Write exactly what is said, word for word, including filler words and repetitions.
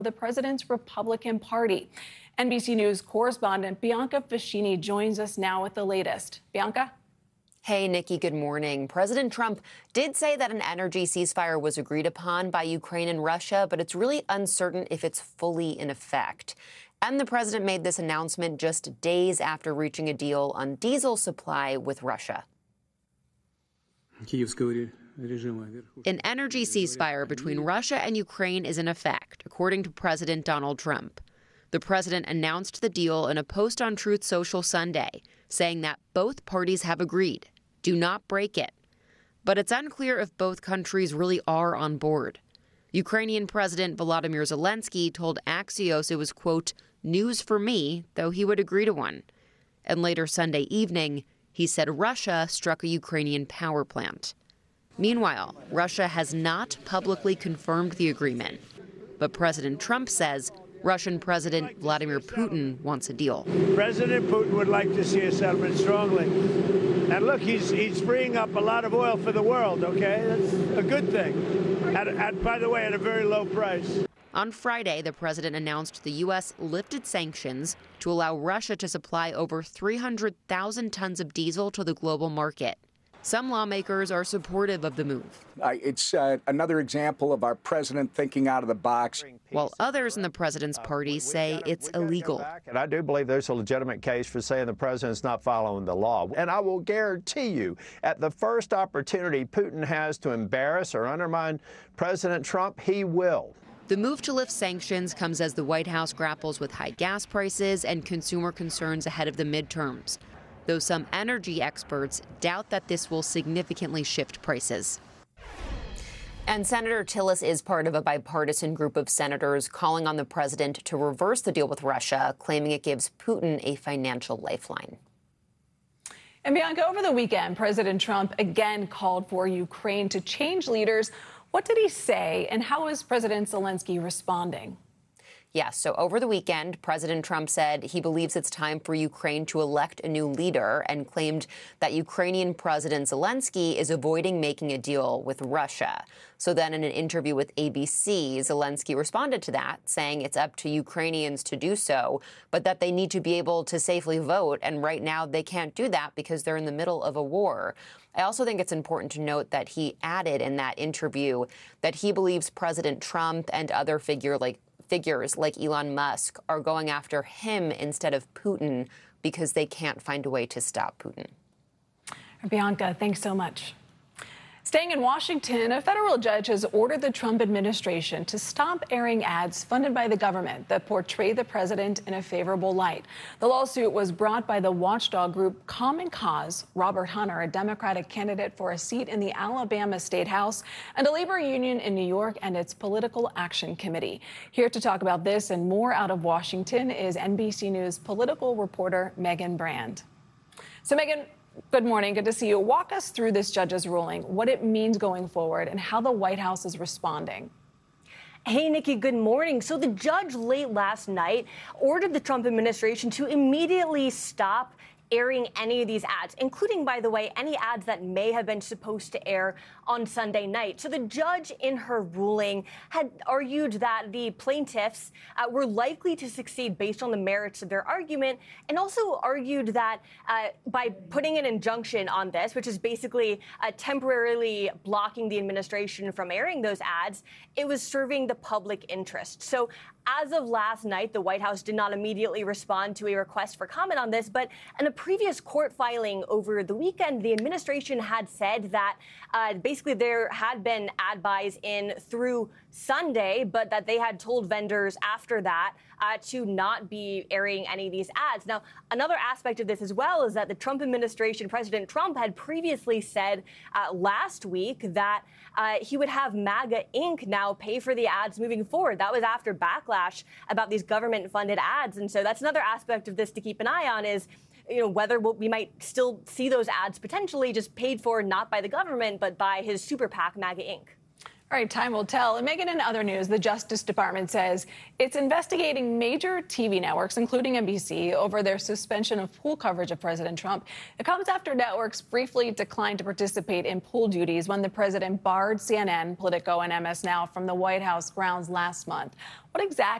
the president's Republican Party. N B C News correspondent Bianca Fascini joins us now with the latest. Bianca? Hey, Nikki, good morning. President Trump did say that an energy ceasefire was agreed upon by Ukraine and Russia, but it's really uncertain if it's fully in effect. And the president made this announcement just days after reaching a deal on diesel supply with Russia. An energy ceasefire between Russia and Ukraine is in effect, according to President Donald Trump. The president announced the deal in a post on Truth Social Sunday, saying that both parties have agreed. Do not break it. But it's unclear if both countries really are on board. Ukrainian President Volodymyr Zelensky told Axios it was, quote, news for me, though he would agree to one. And later Sunday evening, he said Russia struck a Ukrainian power plant. Meanwhile, Russia has not publicly confirmed the agreement. But President Trump says Russian President Vladimir Putin wants a deal. President Putin would like to see a settlement strongly. And look, he's he's freeing up a lot of oil for the world, okay? That's a good thing. At, at, by the way, at a very low price. On Friday, the president announced the U S lifted sanctions to allow Russia to supply over three hundred thousand tons of diesel to the global market. Some lawmakers are supportive of the move. Uh, it's uh, another example of our president thinking out of the box. While others in the president's party say it's illegal. And I do believe there's a legitimate case for saying the president's not following the law. And I will guarantee you, at the first opportunity Putin has to embarrass or undermine President Trump, he will. The move to lift sanctions comes as the White House grapples with high gas prices and consumer concerns ahead of the midterms, though some energy experts doubt that this will significantly shift prices. And Senator Tillis is part of a bipartisan group of senators calling on the president to reverse the deal with Russia, claiming it gives Putin a financial lifeline. And Bianca, over the weekend, President Trump again called for Ukraine to change leaders. What did he say, and how is President Zelensky responding? Yes, so over the weekend, President Trump said he believes it's time for Ukraine to elect a new leader and claimed that Ukrainian President Zelensky is avoiding making a deal with Russia. So then in an interview with A B C, Zelensky responded to that, saying it's up to Ukrainians to do so, but that they need to be able to safely vote. And right now they can't do that because they're in the middle of a war. I also think it's important to note that he added in that interview that he believes President Trump and other figure like figures like Elon Musk are going after him instead of Putin because they can't find a way to stop Putin. Bianca, thanks so much. Staying in Washington, a federal judge has ordered the Trump administration to stop airing ads funded by the government that portray the president in a favorable light. The lawsuit was brought by the watchdog group Common Cause. Robert Hunter, a Democratic candidate for a seat in the Alabama State House, and a labor union in New York and its Political Action Committee. Here to talk about this and more out of Washington is N B C News political reporter Megan Brand. So, Megan, good morning. Good to see you. Walk us through this judge's ruling, what it means going forward, and how the White House is responding. Hey, Nikki, good morning. So the judge late last night ordered the Trump administration to immediately stop airing any of these ads, including, by the way, any ads that may have been supposed to air on Sunday night. So the judge in her ruling had argued that the plaintiffs uh, were likely to succeed based on the merits of their argument, and also argued that uh, by putting an injunction on this, which is basically uh, temporarily blocking the administration from airing those ads, it was serving the public interest. So as of last night, the White House did not immediately respond to a request for comment on this, but in a previous court filing over the weekend, the administration had said that uh, basically there had been ad buys in through Sunday, but that they had told vendors after that uh, to not be airing any of these ads. Now, another aspect of this as well is that the Trump administration, President Trump, had previously said uh, last week that uh, he would have MAGA Incorporated now pay for the ads moving forward. That was after backlash about these government-funded ads. And so that's another aspect of this to keep an eye on is, you know, whether we might still see those ads potentially just paid for not by the government, but by his super PAC, MAGA Incorporated. All right, time will tell. And Megan, in other news, the Justice Department says it's investigating major T V networks, including N B C, over their suspension of pool coverage of President Trump. It comes after networks briefly declined to participate in pool duties when the president barred C N N, Politico, and M S Now from the White House grounds last month. What exactly